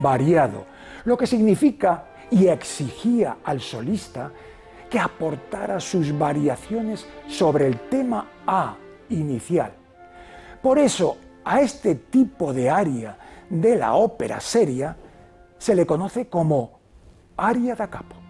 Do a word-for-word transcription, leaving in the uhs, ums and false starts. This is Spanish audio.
variado, lo que significa y exigía al solista que aportara sus variaciones sobre el tema A inicial. Por eso, a este tipo de aria de la ópera seria se le conoce como aria da capo.